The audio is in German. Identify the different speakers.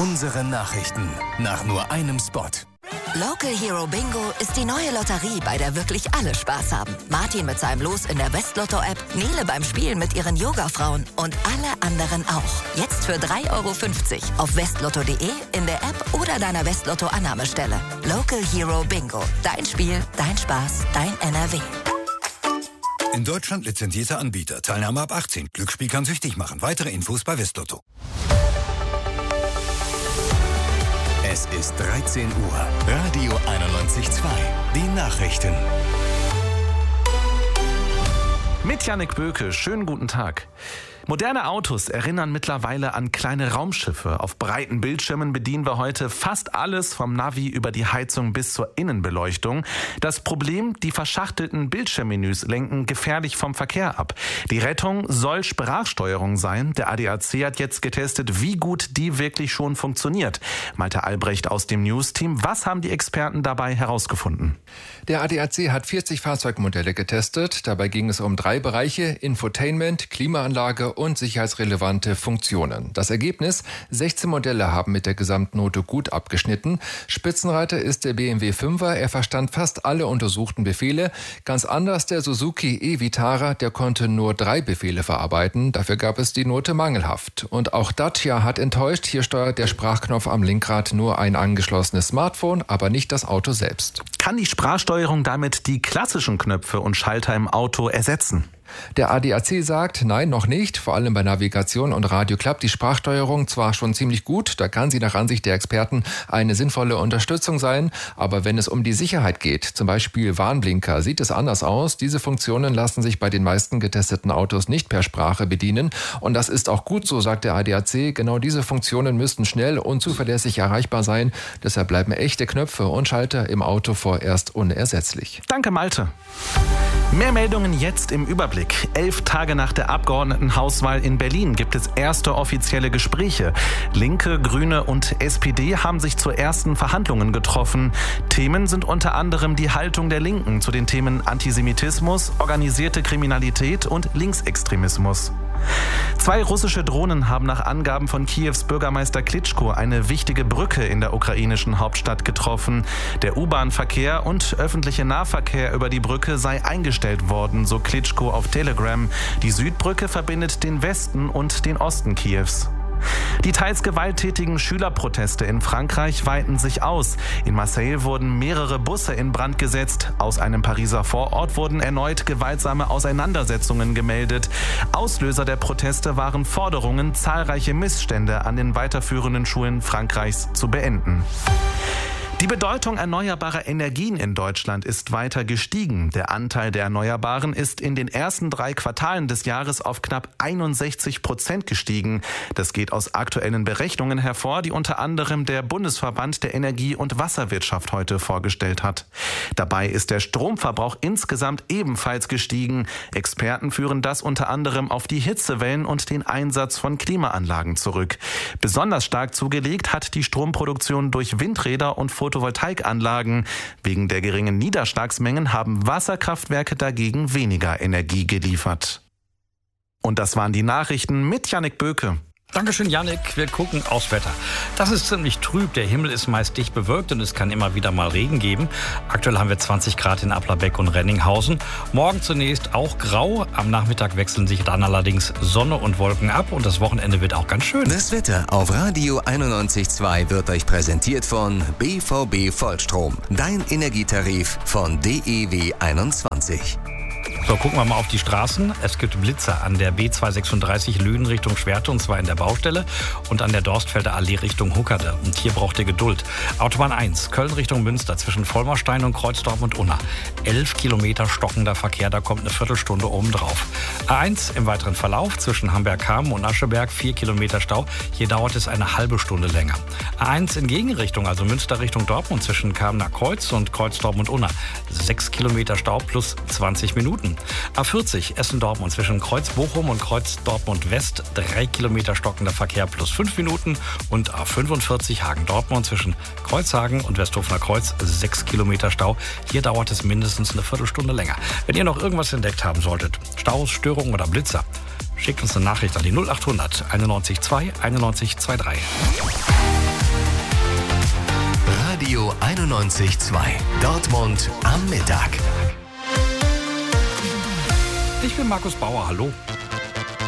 Speaker 1: Unsere Nachrichten nach nur einem Spot.
Speaker 2: Local Hero Bingo ist die neue Lotterie, bei der wirklich alle Spaß haben. Martin mit seinem Los in der Westlotto-App, Nele beim Spielen mit ihren Yoga-Frauen und alle anderen auch. Jetzt für 3,50 € auf westlotto.de, in der App oder deiner Westlotto-Annahmestelle. Local Hero Bingo. Dein Spiel, dein Spaß, dein NRW.
Speaker 3: In Deutschland lizenzierter Anbieter. Teilnahme ab 18. Glücksspiel kann süchtig machen. Weitere Infos bei Westlotto.
Speaker 1: Es ist 13 Uhr. Radio 91.2. Die Nachrichten.
Speaker 4: Mit Jannik Böke. Schönen guten Tag. Moderne Autos erinnern mittlerweile an kleine Raumschiffe. Auf breiten Bildschirmen bedienen wir heute fast alles, vom Navi über die Heizung bis zur Innenbeleuchtung. Das Problem, die verschachtelten Bildschirmmenüs lenken gefährlich vom Verkehr ab. Die Rettung soll Sprachsteuerung sein. Der ADAC hat jetzt getestet, wie gut die wirklich schon funktioniert. Malte Albrecht aus dem News-Team. Was haben die Experten dabei herausgefunden?
Speaker 5: Der ADAC hat 40 Fahrzeugmodelle getestet. Dabei ging es um 3 Bereiche: Infotainment, Klimaanlage und sicherheitsrelevante Funktionen. Das Ergebnis: 16 Modelle haben mit der Gesamtnote gut abgeschnitten. Spitzenreiter ist der BMW 5er. Er verstand fast alle untersuchten Befehle. Ganz anders der Suzuki e-Vitara. Der konnte nur 3 Befehle verarbeiten. Dafür gab es die Note mangelhaft. Und auch Dacia hat enttäuscht. Hier steuert der Sprachknopf am Lenkrad nur ein angeschlossenes Smartphone, aber nicht das Auto selbst.
Speaker 4: Kann die Sprachsteuerung damit die klassischen Knöpfe und Schalter im Auto ersetzen?
Speaker 5: Der ADAC sagt, nein, noch nicht. Vor allem bei Navigation und Radio klappt die Sprachsteuerung zwar schon ziemlich gut, da kann sie nach Ansicht der Experten eine sinnvolle Unterstützung sein, aber wenn es um die Sicherheit geht, zum Beispiel Warnblinker, sieht es anders aus. Diese Funktionen lassen sich bei den meisten getesteten Autos nicht per Sprache bedienen und das ist auch gut so, sagt der ADAC. Genau diese Funktionen müssten schnell und zuverlässig erreichbar sein. Deshalb bleiben echte Knöpfe und Schalter im Auto vorerst unersetzlich.
Speaker 4: Danke, Malte. Mehr Meldungen jetzt im Überblick. 11 Tage nach der Abgeordnetenhauswahl in Berlin gibt es erste offizielle Gespräche. Linke, Grüne und SPD haben sich zu ersten Verhandlungen getroffen. Themen sind unter anderem die Haltung der Linken zu den Themen Antisemitismus, organisierte Kriminalität und Linksextremismus. 2 russische Drohnen haben nach Angaben von Kiews Bürgermeister Klitschko eine wichtige Brücke in der ukrainischen Hauptstadt getroffen. Der U-Bahn-Verkehr und öffentliche Nahverkehr über die Brücke sei eingestellt worden, so Klitschko auf Telegram. Die Südbrücke verbindet den Westen und den Osten Kiews. Die teils gewalttätigen Schülerproteste in Frankreich weiten sich aus. In Marseille wurden mehrere Busse in Brand gesetzt. Aus einem Pariser Vorort wurden erneut gewaltsame Auseinandersetzungen gemeldet. Auslöser der Proteste waren Forderungen, zahlreiche Missstände an den weiterführenden Schulen Frankreichs zu beenden. Die Bedeutung erneuerbarer Energien in Deutschland ist weiter gestiegen. Der Anteil der Erneuerbaren ist in den ersten 3 Quartalen des Jahres auf knapp 61% gestiegen. Das geht aus aktuellen Berechnungen hervor, die unter anderem der Bundesverband der Energie- und Wasserwirtschaft heute vorgestellt hat. Dabei ist der Stromverbrauch insgesamt ebenfalls gestiegen. Experten führen das unter anderem auf die Hitzewellen und den Einsatz von Klimaanlagen zurück. Besonders stark zugelegt hat die Stromproduktion durch Windräder und Photovoltaikanlagen. Wegen der geringen Niederschlagsmengen haben Wasserkraftwerke dagegen weniger Energie geliefert. Und das waren die Nachrichten mit Jannik Böke.
Speaker 6: Dankeschön, Jannik. Wir gucken aufs Wetter. Das ist ziemlich trüb. Der Himmel ist meist dicht bewölkt und es kann immer wieder mal Regen geben. Aktuell haben wir 20 Grad in Applerbeck und Renninghausen. Morgen zunächst auch grau. Am Nachmittag wechseln sich dann allerdings Sonne und Wolken ab und das Wochenende wird auch ganz schön.
Speaker 1: Das Wetter auf Radio 91.2 wird euch präsentiert von BVB Vollstrom. Dein Energietarif von DEW 21.
Speaker 6: So, gucken wir mal auf die Straßen. Es gibt Blitzer an der B236 Lünen Richtung Schwerte, und zwar in der Baustelle, und an der Dorstfelder Allee Richtung Huckerde. Und hier braucht ihr Geduld. Autobahn 1, Köln Richtung Münster, zwischen Vollmerstein und Kreuzdorf und Unna. 11 Kilometer stockender Verkehr, da kommt eine Viertelstunde oben drauf. A1 im weiteren Verlauf zwischen Hamberg-Kamen und Ascheberg, 4 Kilometer Stau. Hier dauert es eine halbe Stunde länger. A1 in Gegenrichtung, also Münster Richtung Dortmund, zwischen Kamener Kreuz und Kreuzdorf und Unna. 6 Kilometer Stau plus 20 Minuten. A40 Essen-Dortmund zwischen Kreuz-Bochum und Kreuz-Dortmund-West, 3 Kilometer stockender Verkehr plus 5 Minuten. Und A45 Hagen-Dortmund zwischen Kreuzhagen und Westhofener Kreuz, 6 Kilometer Stau. Hier dauert es mindestens eine Viertelstunde länger. Wenn ihr noch irgendwas entdeckt haben solltet, Staus, Störungen oder Blitzer, schickt uns eine Nachricht an die 0800 91 2 91 23.
Speaker 1: Radio 91.2. Dortmund am Mittag.
Speaker 6: Ich bin Markus Bauer, hallo.